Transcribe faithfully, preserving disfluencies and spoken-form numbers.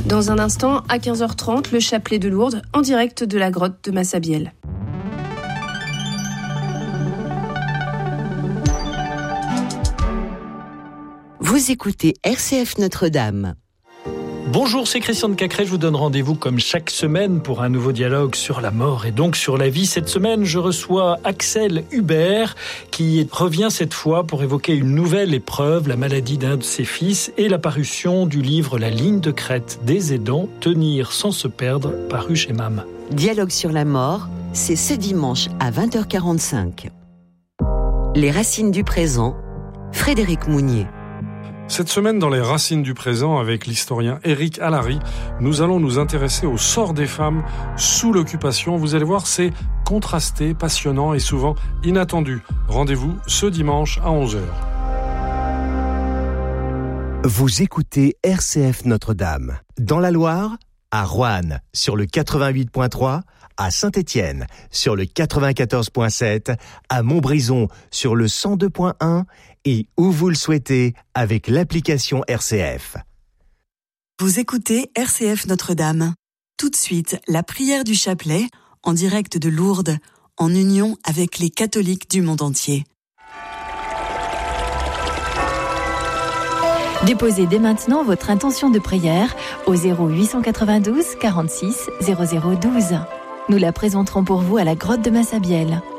Dans un instant, à quinze heures trente, le chapelet de Lourdes en direct de la grotte de Massabielle. Vous écoutez R C F Notre-Dame. Bonjour, c'est Christian de Cacré. Je vous donne rendez-vous comme chaque semaine pour un nouveau dialogue sur la mort et donc sur la vie. Cette semaine, je reçois Axel Hubert qui revient cette fois pour évoquer une nouvelle épreuve, la maladie d'un de ses fils et la parution du livre La ligne de crête des aidants, tenir sans se perdre, paru chez M A M. Dialogue sur la mort, c'est ce dimanche à vingt heures quarante-cinq. Les racines du présent, Frédéric Mounier. Cette semaine, dans les racines du présent, avec l'historien Éric Allary, nous allons nous intéresser au sort des femmes sous l'occupation. Vous allez voir, c'est contrasté, passionnant et souvent inattendu. Rendez-vous ce dimanche à onze heures. Vous écoutez R C F Notre-Dame. Dans la Loire, à Roanne, sur le quatre-vingt-huit point trois, à Saint-Étienne, sur le quatre-vingt-quatorze point sept, à Montbrison, sur le cent deux point un, et où vous le souhaitez avec l'application R C F. Vous écoutez R C F Notre-Dame. Tout de suite, la prière du chapelet, en direct de Lourdes, en union avec les catholiques du monde entier. Déposez dès maintenant votre intention de prière au zéro huit cent quatre-vingt-douze quarante-six zéro zéro douze. Nous la présenterons pour vous à la grotte de Massabielle.